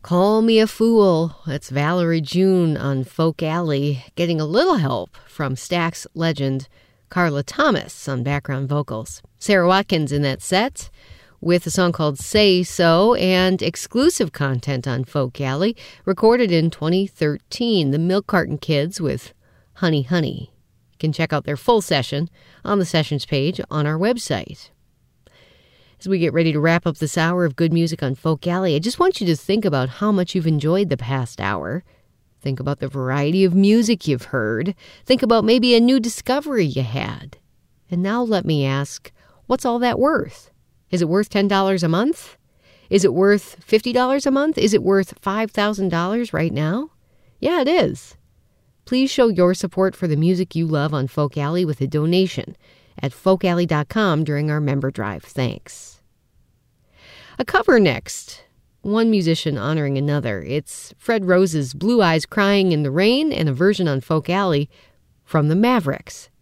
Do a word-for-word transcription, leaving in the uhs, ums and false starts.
Call Me a Fool. That's Valerie June on Folk Alley, getting a little help from Stax legend Carla Thomas on background vocals. Sarah Watkins in that set with a song called Say So, and exclusive content on Folk Alley, recorded in twenty thirteen, the Milk Carton Kids with Honey Honey. You can check out their full session on the sessions page on our website. As we get ready to wrap up this hour of good music on Folk Alley, I just want you to think about how much you've enjoyed the past hour. Think about the variety of music you've heard. Think about maybe a new discovery you had. And now let me ask, what's all that worth? Is it worth ten dollars a month? Is it worth fifty dollars a month? Is it worth five thousand dollars right now? Yeah, it is. Please show your support for the music you love on Folk Alley with a donation at folk alley dot com during our member drive. Thanks. A cover next. One musician honoring another. It's Fred Rose's Blue Eyes Crying in the Rain, and a version on Folk Alley from the Mavericks.